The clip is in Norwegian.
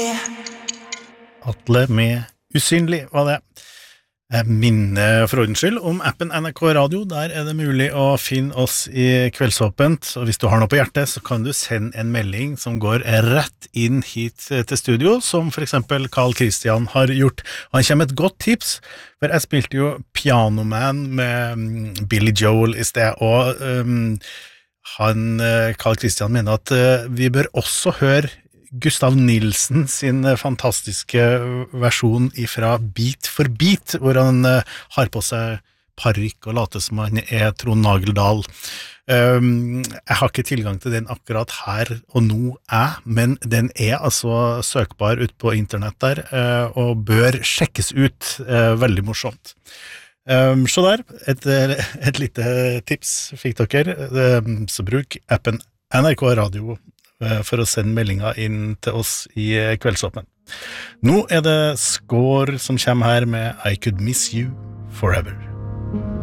Atle med Usynlig var det. Minne for ordens skyld om appen NRK Radio. Der det mulig å finne oss i Kveldsåpent, og hvis du har noe på hjertet, så kan du sende en melding som går rett inn hit til studio, som for eksempel Carl Christian har gjort. Han kommer med et godt tips, for jeg spilte jo Pianoman med Billy Joel i sted, og Carl Christian mener at vi bør også høre Gustav Nilsen sin fantastiske versjon ifra Beat for Beat, hvor han har på seg parykk og later som han Trond Nageldal. Jeg har ikke tilgang til den akkurat her og nå men den altså søkbar ut på internett der, og bør sjekkes ut, veldig morsomt. Så der, et lite tips fikk dere, så bruk appen NRK Radio for å sende meldinger inn til oss i Kveldsåpen. Nå det Skår som kommer her med I Could Miss You Forever.